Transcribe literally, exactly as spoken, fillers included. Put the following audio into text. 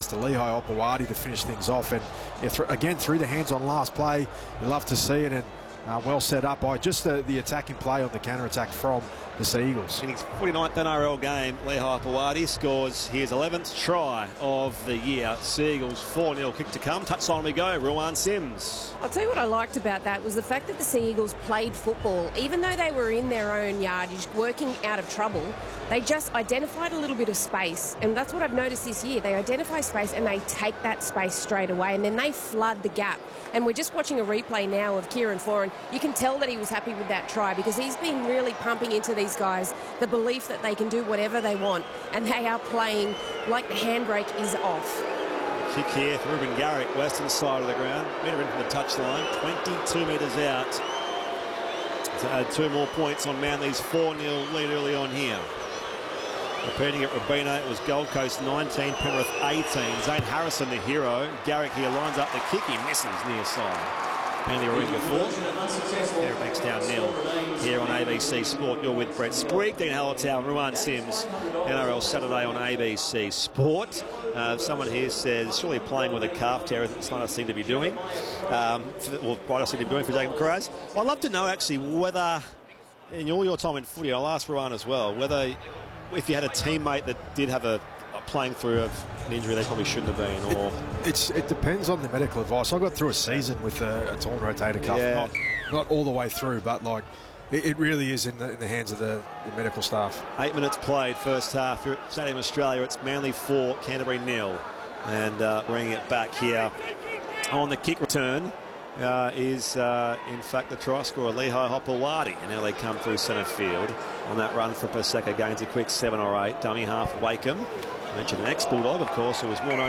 to Lehigh Opawati to finish things off. And yeah, th again, through the hands on last play, you love to see it, and uh, well set up by just the, the attacking play on the counter-attack from the Sea Eagles. In his forty-ninth N R L game, Lehigh Opawati scores his eleventh try of the year. Sea Eagles four nil, kick to come. Touchline we go, Ruan Sims. I'll tell you what I liked about that was the fact that the Sea Eagles played football. Even though they were in their own yardage, working out of trouble, they just identified a little bit of space. And that's what I've noticed this year. They identify space and they take that space straight away, and then they flood the gap. And we're just watching a replay now of Kieran Foran. You can tell that he was happy with that try because he's been really pumping into these guys the belief that they can do whatever they want, and they are playing like the handbrake is off. Kick here for Ruben Garrick, western side of the ground. Metre in from the touchline, twenty-two metres out. To add two more points on Manly's four nil lead early on here. Repeating it, Robina, it was Gold Coast nineteen, Penrith eighteen. Zane Harrison, the hero. Garrick here lines up the kick. He misses near side. Manly were in before. There it makes down nil here on A B C Sport. You're with Brett Sprigg, Dean Hallertown, Ruan Sims. N R L Saturday on A B C Sport. Uh, someone here says, surely playing with a calf tear isn't something I seem to be doing. Um, for, well, what I seem to be doing for Jacob Kiraz. I'd love to know, actually, whether, in all your time in footy, I'll ask Ruan as well, whether if you had a teammate that did have a, a playing through of an injury they probably shouldn't have been, or... It, it's, it depends on the medical advice. I got through a season with a, a torn rotator cuff. Yeah. Not, not all the way through, but like it, it really is in the, in the hands of the, the medical staff. Eight minutes played, first half. Here at Stadium Australia, it's Manly four, Canterbury nil. And uh, bringing it back here on the kick return uh, is, uh, in fact, the try scorer, Lehigh Opawati. And now they come through centre field on that run for Paseka. Gains a quick seven or eight. Dummy half, Wakeham. I mentioned an ex-Bulldog, of course, who was more known